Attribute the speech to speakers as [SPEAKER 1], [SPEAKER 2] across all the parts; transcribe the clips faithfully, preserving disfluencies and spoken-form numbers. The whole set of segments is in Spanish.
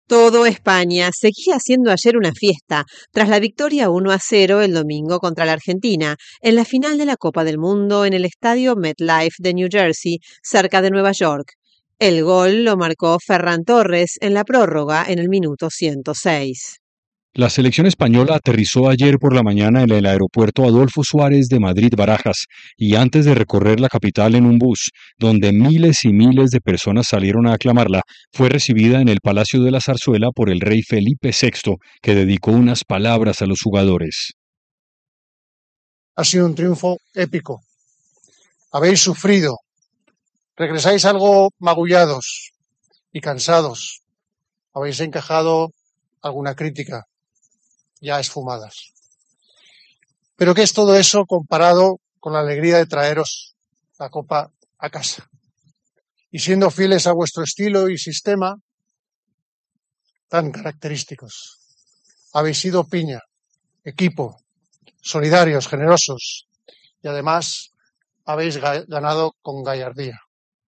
[SPEAKER 1] Todo España seguía haciendo ayer una fiesta tras la victoria uno a cero el domingo contra la Argentina en la final de la Copa del Mundo en el estadio MetLife de New Jersey, cerca de Nueva York. El gol lo marcó Ferran Torres en la prórroga en el minuto ciento seis.
[SPEAKER 2] La selección española aterrizó ayer por la mañana en el aeropuerto Adolfo Suárez de Madrid-Barajas y antes de recorrer la capital en un bus, donde miles y miles de personas salieron a aclamarla, fue recibida en el Palacio de la Zarzuela por el rey Felipe sexto, que dedicó unas palabras a los jugadores.
[SPEAKER 3] Ha sido un triunfo épico. Habéis sufrido. Regresáis algo magullados y cansados. Habéis encajado alguna crítica ya esfumadas. Pero ¿qué es todo eso comparado con la alegría de traeros la copa a casa? Y siendo fieles a vuestro estilo y sistema tan característicos. Habéis sido piña, equipo, solidarios, generosos y además habéis ganado con gallardía.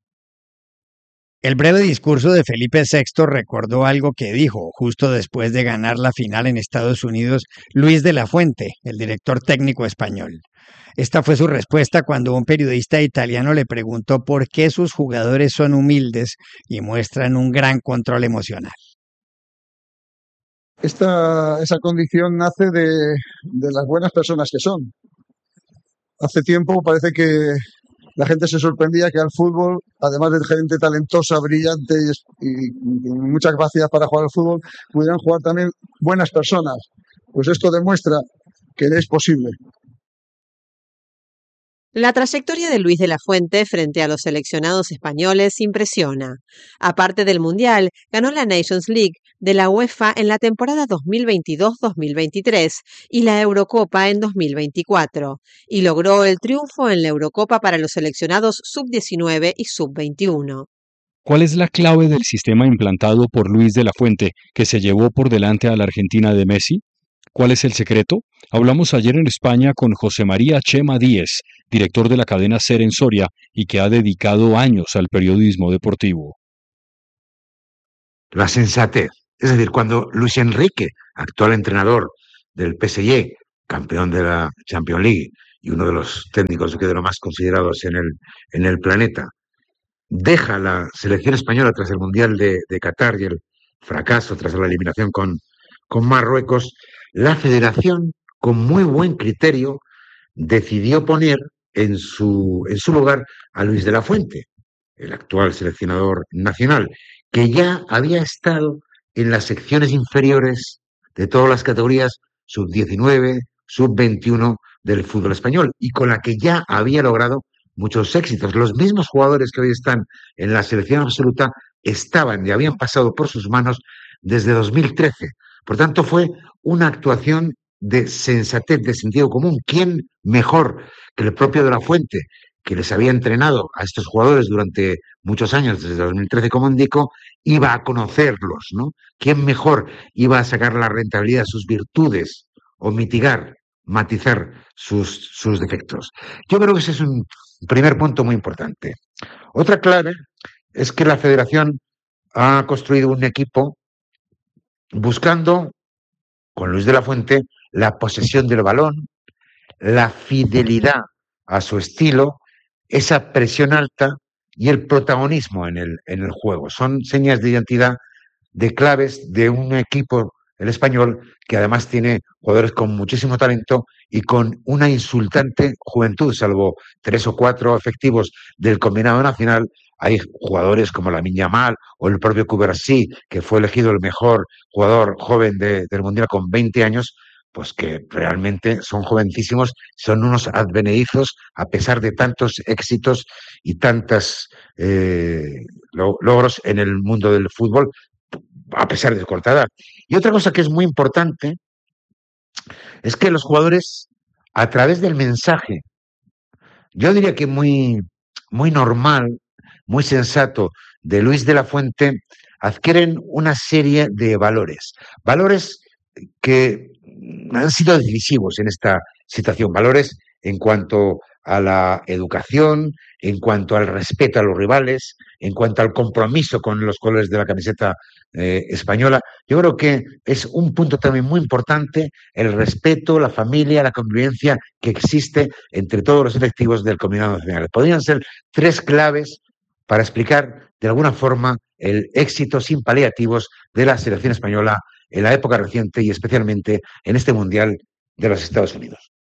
[SPEAKER 4] El breve discurso de Felipe sexto recordó algo que dijo justo después de ganar la final en Estados Unidos Luis de la Fuente, el director técnico español. Esta fue su respuesta cuando un periodista italiano le preguntó por qué sus jugadores son humildes y muestran un gran control emocional.
[SPEAKER 5] Esta, esa condición nace de, de las buenas personas que son. Hace tiempo parece que la gente se sorprendía que al fútbol, además de gente talentosa, brillante y, y, y muchas capacidades para jugar al fútbol, pudieran jugar también buenas personas. Pues esto demuestra que es posible.
[SPEAKER 1] La trayectoria de Luis de la Fuente frente a los seleccionados españoles impresiona. Aparte del Mundial, ganó la Nations League de la UEFA en la temporada dos mil veintidós dos mil veintitrés y la Eurocopa en dos mil veinticuatro, y logró el triunfo en la Eurocopa para los seleccionados sub diecinueve y sub veintiuno.
[SPEAKER 2] ¿Cuál es la clave del sistema implantado por Luis de la Fuente, que se llevó por delante a la Argentina de Messi? ¿Cuál es el secreto? Hablamos ayer en España con José María Chema Díez, director de la cadena SER en Soria y que ha dedicado años al periodismo deportivo.
[SPEAKER 6] La sensatez. Es decir, cuando Luis Enrique, actual entrenador del P S G, campeón de la Champions League y uno de los técnicos de los más considerados en el, en el planeta, deja la selección española tras el Mundial de, de Qatar y el fracaso tras la eliminación con, con Marruecos, la federación, con muy buen criterio, decidió poner en su, en su lugar a Luis de la Fuente, el actual seleccionador nacional, que ya había estado en las secciones inferiores de todas las categorías sub diecinueve, sub veintiuno del fútbol español y con la que ya había logrado muchos éxitos. Los mismos jugadores que hoy están en la selección absoluta estaban y habían pasado por sus manos desde dos mil trece. Por tanto, fue una actuación de sensatez, de sentido común. ¿Quién mejor que el propio de la Fuente, que les había entrenado a estos jugadores durante muchos años, desde dos mil trece, como indico, iba a conocerlos, ¿no? ¿Quién mejor iba a sacar la rentabilidad de sus virtudes o mitigar, matizar sus, sus defectos? Yo creo que ese es un primer punto muy importante. Otra clave es que la Federación ha construido un equipo buscando, con Luis de la Fuente, la posesión del balón, la fidelidad a su estilo, esa presión alta y el protagonismo en el, en el juego. Son señas de identidad, de claves de un equipo, el español, que además tiene jugadores con muchísimo talento y con una insultante juventud, salvo tres o cuatro efectivos del combinado nacional. Hay jugadores como Lamine Yamal o el propio Cubarsí, que fue elegido el mejor jugador joven de, del Mundial con veinte años, pues que realmente son jovencísimos, son unos advenedizos a pesar de tantos éxitos y tantos eh, logros en el mundo del fútbol, a pesar de su corta edad. Y otra cosa que es muy importante es que los jugadores, a través del mensaje, yo diría que muy, muy normal, muy sensato, de Luis de la Fuente, adquieren una serie de valores. Valores que han sido decisivos en esta situación. Valores en cuanto a la educación, en cuanto al respeto a los rivales, en cuanto al compromiso con los colores de la camiseta eh, española. Yo creo que es un punto también muy importante el respeto, la familia, la convivencia que existe entre todos los efectivos del combinado nacional. Podrían ser tres claves para explicar de alguna forma el éxito sin paliativos de la selección española en la época reciente y especialmente en este Mundial de los Estados Unidos.